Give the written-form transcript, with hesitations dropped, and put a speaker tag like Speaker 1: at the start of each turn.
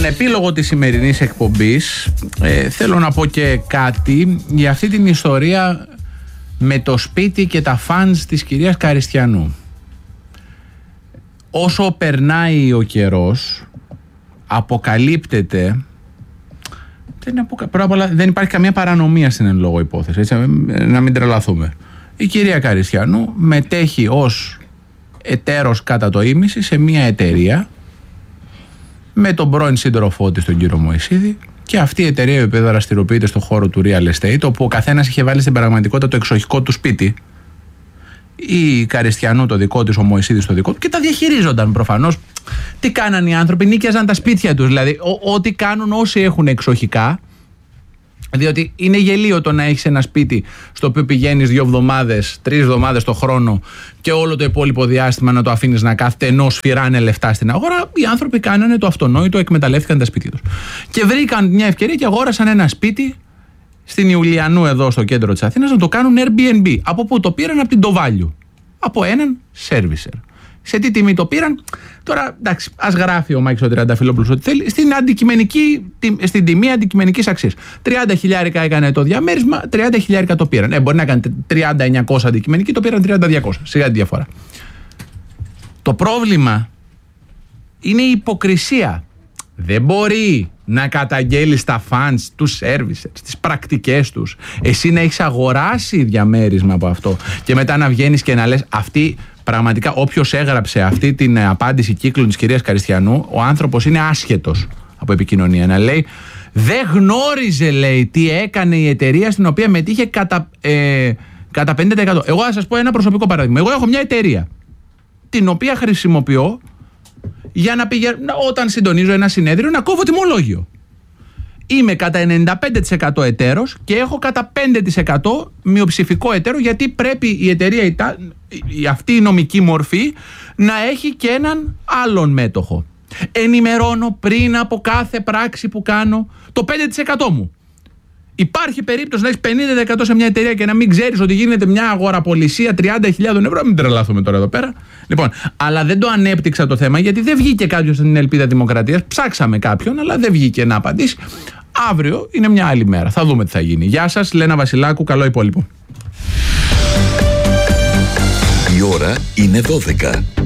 Speaker 1: επίλογο της σημερινής εκπομπής θέλω να πω και κάτι για αυτή την ιστορία με το σπίτι και τα φανς της κυρίας Καριστιανού. Όσο περνάει ο καιρός, αποκαλύπτεται, πρώτα απ' όλα δεν υπάρχει καμία παρανομία στην εν λόγω υπόθεση, έτσι, να μην τρελαθούμε. Η κυρία Καριστιανού μετέχει ως εταίρος κατά το ίμιση σε μια εταιρεία με τον πρώην σύντροφό της, τον κύριο Μωυσίδη, και αυτή η εταιρεία η οποία δραστηριοποιείται στον χώρο του real estate, όπου ο καθένας είχε βάλει στην πραγματικότητα το εξοχικό του σπίτι. Η Καριστιανού το δικό της, ο Μωυσίδης το δικό του, και τα διαχειρίζονταν προφανώς. Τι κάνανε οι άνθρωποι? Νίκιαζαν τα σπίτια τους, δηλαδή ό,τι κάνουν όσοι έχουν εξοχικά. Διότι είναι γελίο το να έχεις ένα σπίτι στο οποίο πηγαίνεις 2 εβδομάδες, 3 εβδομάδες το χρόνο και όλο το υπόλοιπο διάστημα να το αφήνεις να κάθεται ενώ σφυράνε λεφτά στην αγορά. Οι άνθρωποι κάνανε το αυτονόητο, εκμεταλλεύτηκαν τα σπίτια τους. Και βρήκαν μια ευκαιρία και αγόρασαν ένα σπίτι στην Ιουλιανού, εδώ στο κέντρο της Αθήνας, να το κάνουν Airbnb. Από πού το πήραν? Από την Τοβάλιου. Από έναν servicer. Σε τι τιμή το πήραν? Τώρα, εντάξει, ας γράφει ο Μάκης ο Τριανταφυλόπουλος ό,τι θέλει. Στην τιμή αντικειμενικής αξίας. 30.000 έκανε το διαμέρισμα, 30.000 το πήραν. Μπορεί να κάνει 30.900 αντικειμενική, το πήραν 30.200. Σιγά τη διαφορά. Το πρόβλημα είναι η υποκρισία. Δεν μπορεί να καταγγέλεις τα fans, τους servicers, τις πρακτικές τους. Εσύ να έχεις αγοράσει διαμέρισμα από αυτό και μετά να βγαίνεις και να λες αυτή. Πραγματικά, όποιος έγραψε αυτή την απάντηση κύκλων της κυρίας Καριστιανού, ο άνθρωπος είναι άσχετος από επικοινωνία. Να λέει, δεν γνώριζε, λέει, τι έκανε η εταιρεία στην οποία μετήχε κατά 50%. Εγώ θα σας πω ένα προσωπικό παράδειγμα. Εγώ έχω μια εταιρεία την οποία χρησιμοποιώ για να πηγαίνω, όταν συντονίζω ένα συνέδριο, να κόβω τιμολόγιο. Είμαι κατά 95% εταίρος και έχω κατά 5% μειοψηφικό εταίρο, γιατί πρέπει η εταιρεία αυτή η νομική μορφή να έχει και έναν άλλον μέτοχο. Ενημερώνω πριν από κάθε πράξη που κάνω το 5% μου. Υπάρχει περίπτωση να έχεις 50% σε μια εταιρεία και να μην ξέρεις ότι γίνεται μια αγοραπολισία 30.000 ευρώ? Μην τρελάθουμε τώρα εδώ πέρα. Λοιπόν, αλλά δεν το ανέπτυξα το θέμα, γιατί δεν βγήκε κάποιος στην Ελπίδα Δημοκρατίας. Ψάξαμε κάποιον, αλλά δεν βγήκε να απαντήσει. Αύριο είναι μια άλλη μέρα. Θα δούμε τι θα γίνει. Γεια σας, Λένα Βασιλάκου. Καλό υπόλοιπο.
Speaker 2: Η ώρα είναι 12.